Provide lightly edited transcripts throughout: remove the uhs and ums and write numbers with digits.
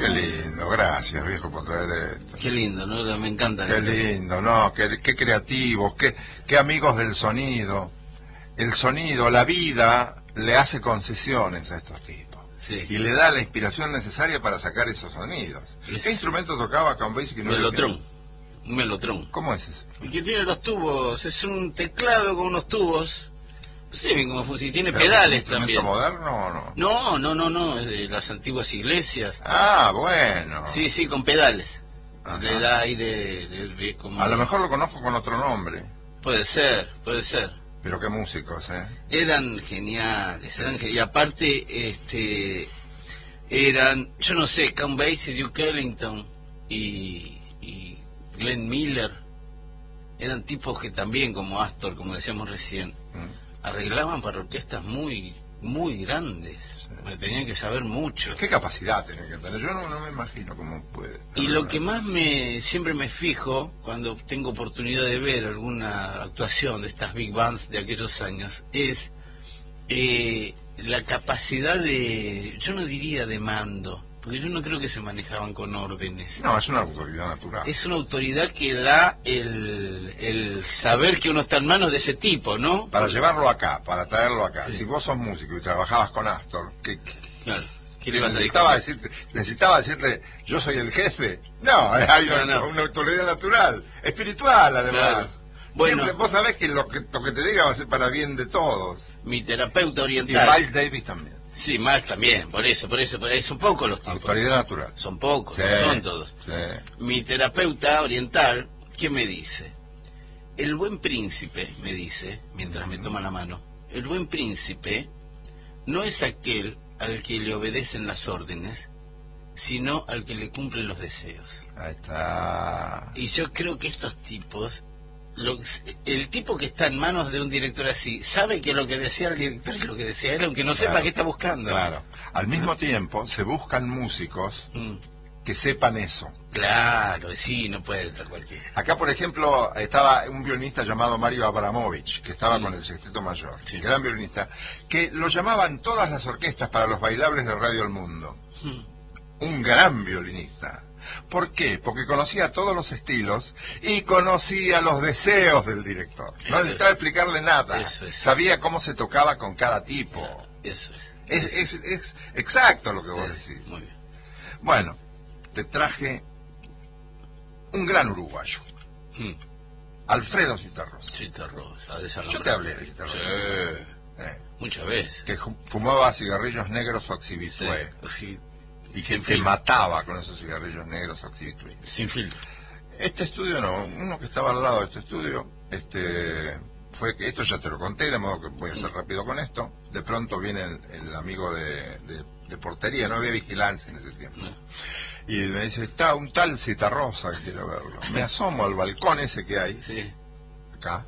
Qué lindo, gracias viejo por traer esto. Qué lindo, ¿no? Me encanta. Qué lindo, ¿no? Qué creativos, qué amigos del sonido. El sonido, la vida, le hace concesiones a estos tipos. Sí. Y le da la inspiración necesaria para sacar esos sonidos. ¿Qué instrumento tocaba Count Basie? Que no Melotrón. Un melotrón. ¿Cómo es eso? El que tiene los tubos, es un teclado con unos tubos. No sé bien cómo funciona. Y tiene ¿Pero pedales un instrumento también. moderno o no? No, es de las antiguas iglesias. Ah, bueno. Sí, con pedales. Ajá. Le da aire como... A lo mejor lo conozco con otro nombre. Puede ser. Pero qué músicos, ¿eh? Eran geniales, y aparte, eran, yo no sé, Count Basie, Duke Ellington y Glenn Miller, eran tipos que también, como Astor, como decíamos recién, arreglaban para orquestas muy, muy grandes, tenían que saber mucho. ¿Qué capacidad tienen que tener? Yo no me imagino cómo puede. Y lo que más siempre me fijo cuando tengo oportunidad de ver alguna actuación de estas big bands de aquellos años es la capacidad de, yo no diría de mando, porque yo no creo que se manejaban con órdenes. No, es una autoridad natural. Es una autoridad que da el saber que uno está en manos de ese tipo, ¿no? Para llevarlo acá, para traerlo acá. Sí. Si vos sos músico y trabajabas con Astor, Claro. ¿Qué le vas a necesitaba decirle, yo soy el jefe. No, hay una autoridad natural, espiritual además. Claro. Bueno, siempre, vos sabés que lo que te diga va a ser para bien de todos. Mi terapeuta Y oriental. Miles Davis también. Sí, Miles también, por eso, son pocos los tipos. Autoridad natural. Son pocos, Sí, no son todos. Sí. Mi terapeuta oriental, ¿qué me dice? El buen príncipe, me dice, mientras me toma la mano, el buen príncipe no es aquel al que le obedecen las órdenes, sino al que le cumplen los deseos. Ahí está. Y yo creo que estos tipos, el tipo que está en manos de un director así, sabe que lo que desea el director es lo que desea él, aunque no sepa qué está buscando. Claro. Al mismo tiempo, se buscan músicos que sepan eso. Claro, sí, no puede entrar cualquiera. Acá, por ejemplo, estaba un violinista llamado Mario Abramovich, que estaba con el Sexteto Mayor, gran violinista, que lo llamaban todas las orquestas para los bailables de Radio El Mundo. Un gran violinista. ¿Por qué? Porque conocía todos los estilos y conocía los deseos del director. No necesitaba explicarle nada. Eso es. Sabía cómo se tocaba con cada tipo. Eso es. Es exacto lo que vos decís. Muy bien. Bueno, te traje un gran uruguayo. Alfredo Citarrosa. Yo te hablé de Citarrosa. Sí. Muchas veces. Que fumaba cigarrillos negros o oxibitué. Sí. Y que te mataba con esos cigarrillos negros o oxibitué. Sin filtro. Este estudio no, uno que estaba al lado de este estudio, fue que, esto ya te lo conté, de modo que voy a ser rápido con esto. De pronto viene el amigo de portería, no había vigilancia en ese tiempo. No. Y me dice, está un tal Citarrosa que quiero verlo. Me asomo al balcón ese que hay, acá,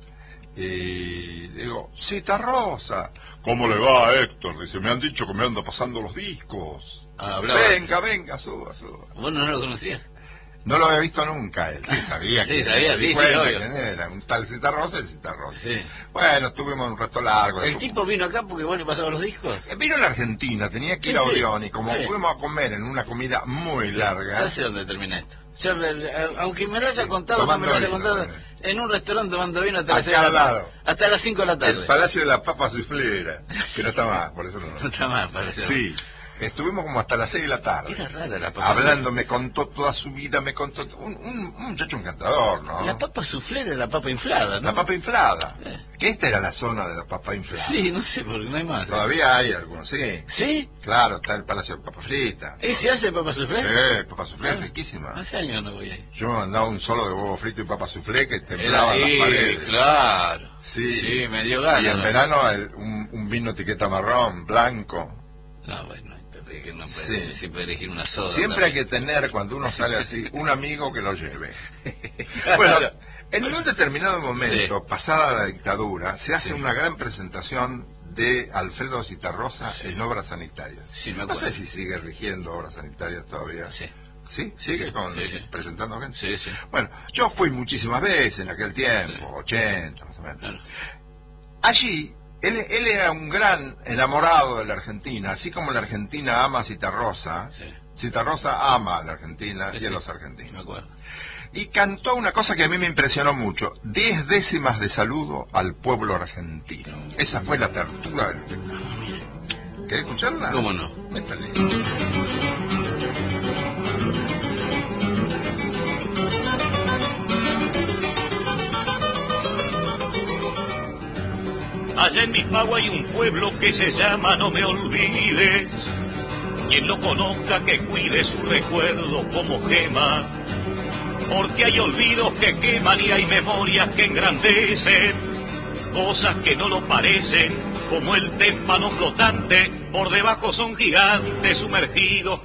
y digo, Citarrosa. ¿Cómo le va, Héctor? Dice, me han dicho que me anda pasando los discos. Venga, suba. ¿Vos no lo conocías? No lo había visto nunca él. Sí, sabía que obvio. quién era. Un tal Citarrosa, Citarrosa. Sí. Bueno, estuvimos un rato largo. ¿El tipo vino acá porque vos le pasabas los discos? Vino a la Argentina, tenía que ir a Orión, y como fuimos a comer en una comida muy larga... Ya sé dónde termina esto. Aunque me lo haya contado, no me lo haya contado, en un restaurante tomando vino hasta las 5 de la tarde. El Palacio de la Papa Soufflé, que no está más, por eso no. No está más, parece. Sí. Estuvimos como hasta las 6 de la tarde. Era rara la papa. Hablando, me contó toda su vida, me contó... Un muchacho encantador, ¿no? La papa soufflé era la papa inflada, ¿no? La papa inflada. Que esta era la zona de la papa inflada. Sí, no sé, porque no hay más. Todavía hay algunos, sí. ¿Sí? Claro, está el Palacio de Papa Frita. ¿Ese hace papa soufflé? Sí, papa soufflé es riquísima. Hace años no voy ahí. Yo me mandaba un solo de huevo frito y papa soufflé que temblaba las paredes. Claro. Sí, me dio ganas. Y en verano un vino etiqueta marrón, blanco. No, bueno, que no puede, siempre elegir una soda. Siempre hay que tener, cuando uno sale así, un amigo que lo lleve. Bueno, en un determinado momento, pasada la dictadura, se hace una gran presentación de Alfredo Citarrosa en obras sanitarias. Sí, me no acuerdo. sé si sigue rigiendo obras sanitarias todavía. Sí. ¿Sí? ¿Sigue presentando gente? Sí. Bueno, yo fui muchísimas veces en aquel tiempo, 80 más o menos. Claro. Allí Él era un gran enamorado de la Argentina, así como la Argentina ama a Citarrosa. Sí. Citarrosa ama a la Argentina y a los Me argentinos. acuerdo. Y cantó una cosa que a mí me impresionó mucho: 10 décimas de saludo al pueblo argentino. Esa fue la apertura del espectáculo. ¿Querés escucharla? ¿Cómo no? Métale. Allá en mi pago hay un pueblo que se llama No Me Olvides. Quien lo conozca que cuide su recuerdo como gema, porque hay olvidos que queman y hay memorias que engrandecen, cosas que no lo parecen, como el témpano flotante, por debajo son gigantes sumergidos